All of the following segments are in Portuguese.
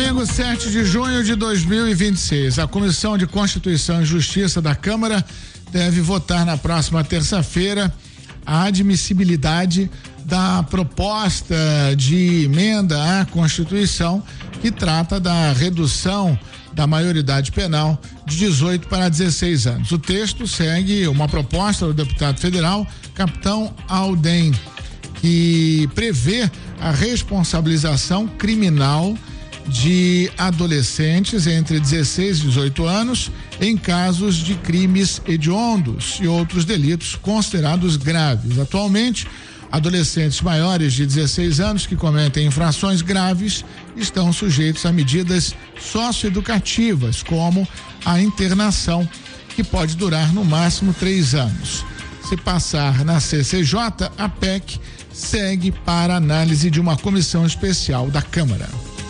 Domingo, 7 de junho de 2026. A Comissão de Constituição e Justiça da Câmara deve votar na próxima terça-feira a admissibilidade da proposta de emenda à Constituição que trata da redução da maioridade penal de 18 para 16 anos. O texto segue uma proposta do deputado federal Capitão Alden, que prevê a responsabilização criminal de adolescentes entre 16 e 18 anos em casos de crimes hediondos e outros delitos considerados graves. Atualmente, adolescentes maiores de 16 anos que cometem infrações graves estão sujeitos a medidas socioeducativas, como a internação, que pode durar no máximo 3 anos. Se passar na CCJ, a PEC segue para análise de uma comissão especial da Câmara.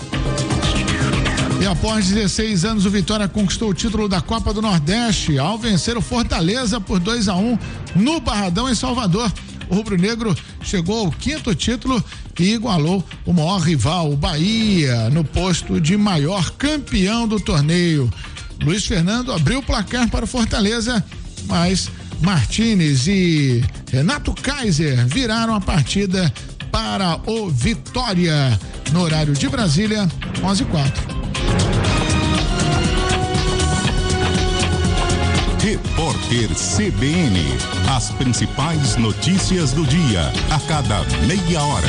E após 16 anos, o Vitória conquistou o título da Copa do Nordeste ao vencer o Fortaleza por 2-1 no Barradão, em Salvador. O rubro-negro chegou ao 5º título e igualou o maior rival, o Bahia, no posto de maior campeão do torneio. Luiz Fernando abriu o placar para o Fortaleza, mas Martínez e Renato Kaiser viraram a partida para o Vitória. No horário de Brasília, 11h04. Repórter CBN. As principais notícias do dia, a cada meia hora.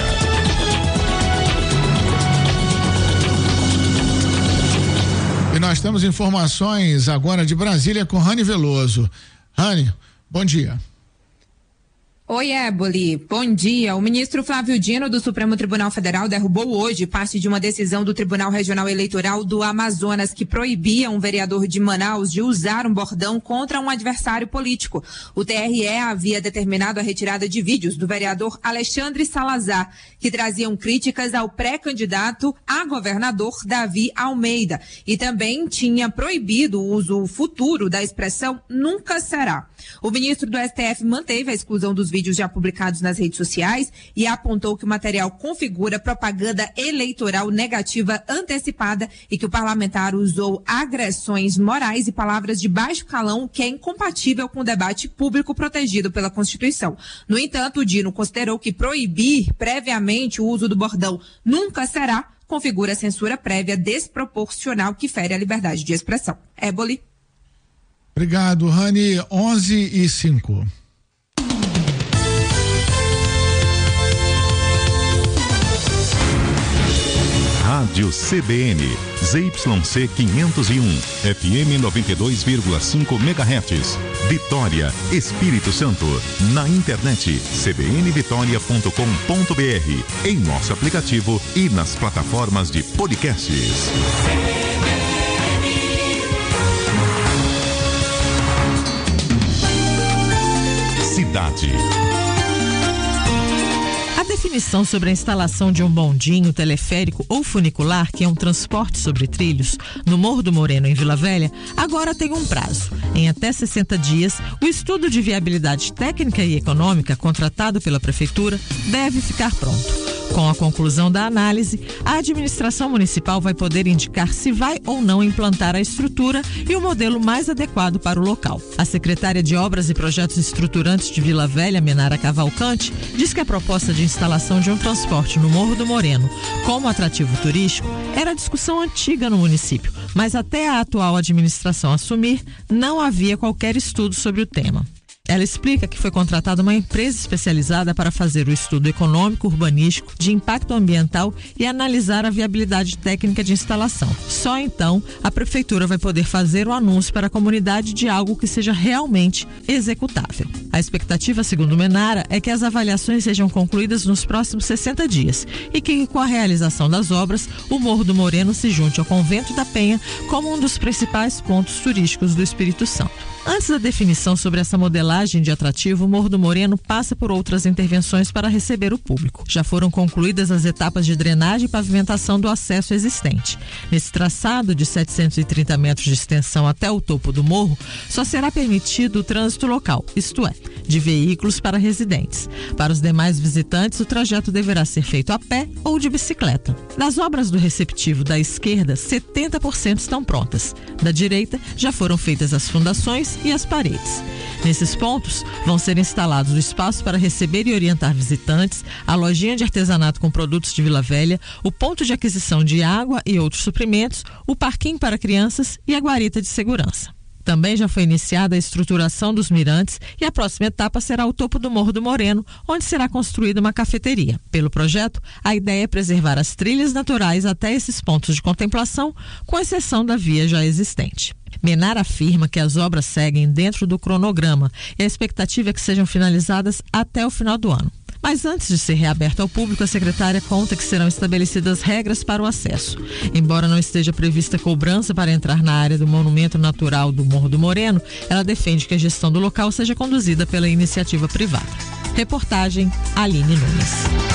E nós temos informações agora de Brasília com Rani Veloso. Rani, bom dia. Oi, Éboli. Bom dia. O ministro Flávio Dino do Supremo Tribunal Federal derrubou hoje parte de uma decisão do Tribunal Regional Eleitoral do Amazonas que proibia um vereador de Manaus de usar um bordão contra um adversário político. O TRE havia determinado a retirada de vídeos do vereador Alexandre Salazar, que traziam críticas ao pré-candidato a governador Davi Almeida, e também tinha proibido o uso futuro da expressão "nunca será". O ministro do STF manteve a exclusão dos vídeos já publicados nas redes sociais e apontou que o material configura propaganda eleitoral negativa antecipada e que o parlamentar usou agressões morais e palavras de baixo calão, que é incompatível com o debate público protegido pela Constituição. No entanto, o Dino considerou que proibir previamente o uso do bordão "nunca será" configura censura prévia desproporcional que fere a liberdade de expressão. Éboli. Obrigado, Rani. 11h05. Rádio CBN, ZYC 501, FM 92,5 MHz, Vitória, Espírito Santo. Na internet, cbnvitoria.com.br, em nosso aplicativo e nas plataformas de podcasts. Cidade. A definição sobre a instalação de um bondinho, teleférico ou funicular, que é um transporte sobre trilhos, no Morro do Moreno, em Vila Velha, agora tem um prazo. Em até 60 dias, o estudo de viabilidade técnica e econômica contratado pela Prefeitura deve ficar pronto. Com a conclusão da análise, a administração municipal vai poder indicar se vai ou não implantar a estrutura e o modelo mais adequado para o local. A secretária de Obras e Projetos Estruturantes de Vila Velha, Menara Cavalcante, diz que a proposta de instalação de um transporte no Morro do Moreno como atrativo turístico era discussão antiga no município, mas até a atual administração assumir, não havia qualquer estudo sobre o tema. Ela explica que foi contratada uma empresa especializada para fazer o estudo econômico, urbanístico, de impacto ambiental e analisar a viabilidade técnica de instalação. Só então a Prefeitura vai poder fazer o anúncio para a comunidade de algo que seja realmente executável. A expectativa, segundo Menara, é que as avaliações sejam concluídas nos próximos 60 dias e que, com a realização das obras, o Morro do Moreno se junte ao Convento da Penha como um dos principais pontos turísticos do Espírito Santo. Antes da definição sobre essa modelagem imagem de atrativo, o Morro do Moreno passa por outras intervenções para receber o público. Já foram concluídas as etapas de drenagem e pavimentação do acesso existente. Nesse traçado de 730 metros de extensão até o topo do morro, só será permitido o trânsito local, isto é, de veículos para residentes. Para os demais visitantes, o trajeto deverá ser feito a pé ou de bicicleta. Das obras do receptivo da esquerda, 70% estão prontas. Da direita, já foram feitas as fundações e as paredes. Nesses pontos, vão ser instalados o espaço para receber e orientar visitantes, a lojinha de artesanato com produtos de Vila Velha, o ponto de aquisição de água e outros suprimentos, o parquinho para crianças e a guarita de segurança. Também já foi iniciada a estruturação dos mirantes e a próxima etapa será o topo do Morro do Moreno, onde será construída uma cafeteria. Pelo projeto, a ideia é preservar as trilhas naturais até esses pontos de contemplação, com exceção da via já existente. Menar afirma que as obras seguem dentro do cronograma e a expectativa é que sejam finalizadas até o final do ano. Mas antes de ser reaberto ao público, a secretária conta que serão estabelecidas regras para o acesso. Embora não esteja prevista cobrança para entrar na área do Monumento Natural do Morro do Moreno, ela defende que a gestão do local seja conduzida pela iniciativa privada. Reportagem Aline Nunes.